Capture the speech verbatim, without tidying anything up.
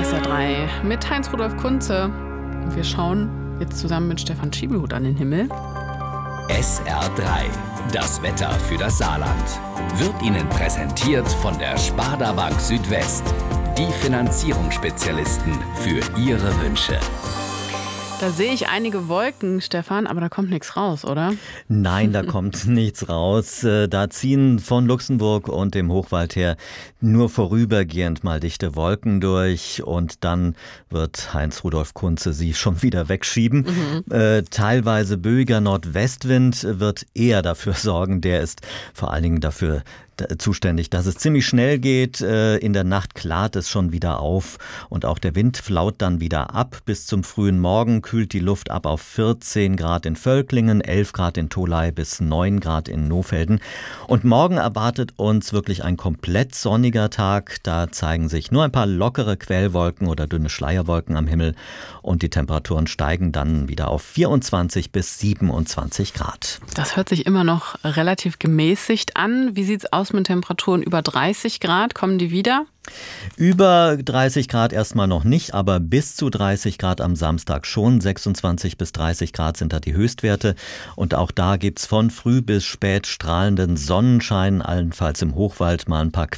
S R drei mit Heinz-Rudolf Kunze. Und wir schauen jetzt zusammen mit Stefan Schiebelhut an den Himmel. S R drei, das Wetter für das Saarland, wird Ihnen präsentiert von der Sparda Bank Südwest. Die Finanzierungsspezialisten für Ihre Wünsche. Da sehe ich einige Wolken, Stefan, aber da kommt nichts raus, oder? Nein, da kommt nichts raus. Da ziehen von Luxemburg und dem Hochwald her nur vorübergehend mal dichte Wolken durch und dann wird Heinz-Rudolf Kunze sie schon wieder wegschieben. Mhm. Äh, teilweise böiger Nordwestwind wird eher dafür sorgen, der ist vor allen Dingen dafür zuständig, dass es ziemlich schnell geht. In der Nacht klart es schon wieder auf und auch der Wind flaut dann wieder ab. Bis zum frühen Morgen kühlt die Luft ab auf vierzehn Grad in Völklingen, elf Grad in Tholey bis neun Grad in Nohfelden. Und morgen erwartet uns wirklich ein komplett sonniger Tag. Da zeigen sich nur ein paar lockere Quellwolken oder dünne Schleierwolken am Himmel und die Temperaturen steigen dann wieder auf vierundzwanzig bis siebenundzwanzig Grad. Das hört sich immer noch relativ gemäßigt an. Wie sieht's aus mit Temperaturen über dreißig Grad? Kommen die wieder? Über dreißig Grad erstmal noch nicht, aber bis zu dreißig Grad am Samstag schon. sechsundzwanzig bis dreißig Grad sind da die Höchstwerte. Und auch da gibt's von früh bis spät strahlenden Sonnenschein, allenfalls im Hochwald mal ein paar